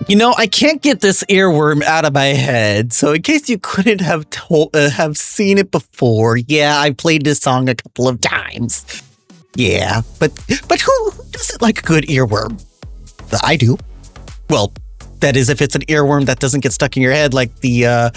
I can't get this earworm out of my head. So in case you couldn't have seen it before, yeah, I played this song a couple of times. Yeah, but who doesn't like a good earworm? I do. Well, that is if it's an earworm that doesn't get stuck in your head, like the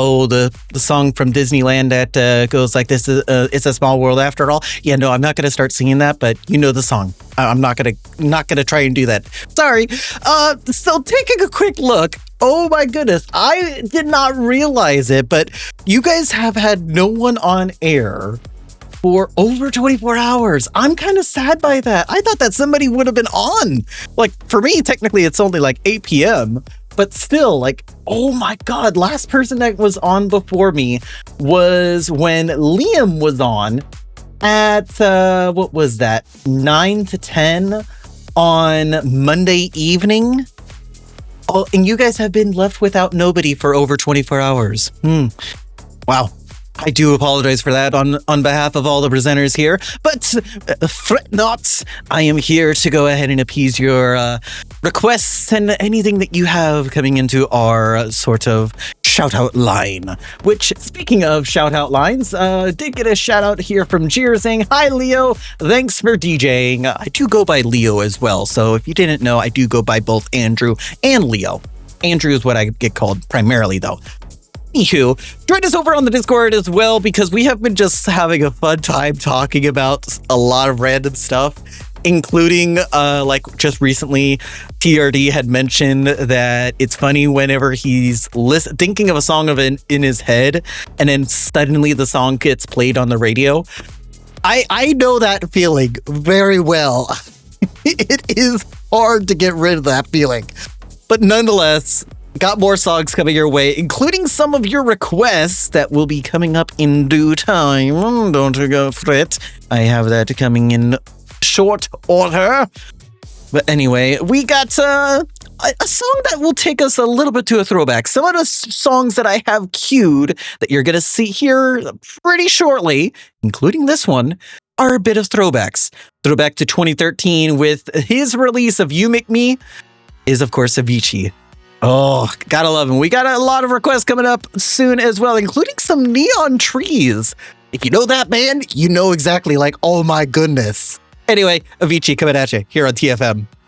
song from Disneyland that goes like this: "It's a small world after all." Yeah, no, I'm not gonna start singing that, but you know the song. I'm not gonna try and do that. Sorry. So taking a quick look. Oh my goodness, I did not realize it, but you guys have had no one on air for over 24 hours. I'm kind of sad by that. I thought that somebody would have been on. Like, for me, technically, it's only like 8 p.m., but still, like, oh my God, last person that was on before me was when Liam was on at, what was that, 9 to 10 on Monday evening. Oh, and you guys have been left without nobody for over 24 hours. Wow. I do apologize for that on behalf of all the presenters here, but fret not. I am here to go ahead and appease your requests and anything that you have coming into our sort of shout-out line. Which, speaking of shout-out lines, did get a shout-out here from Jeer saying, "Hi, Leo. Thanks for DJing." I do go by Leo as well, so if you didn't know, I do go by both Andrew and Leo. Andrew is what I get called primarily, though. Anywho, join us over on the Discord as well, because we have been just having a fun time talking about a lot of random stuff, including, like just recently, TRD had mentioned that it's funny whenever he's thinking of a song in his head, and then suddenly the song gets played on the radio. I know that feeling very well. It is hard to get rid of that feeling. But nonetheless, got more songs coming your way, including some of your requests that will be coming up in due time. Don't go fret. I have that coming in short order. But anyway, we got a song that will take us a little bit to a throwback. Some of the songs that I have queued that you're going to see here pretty shortly, including this one, are a bit of throwbacks. Throwback to 2013 with his release of You Make Me is, of course, Avicii. Oh, gotta love him. We got a lot of requests coming up soon as well, including some Neon Trees. If you know that band, you know exactly, like, oh my goodness. Anyway, Avicii coming at you here on TFM.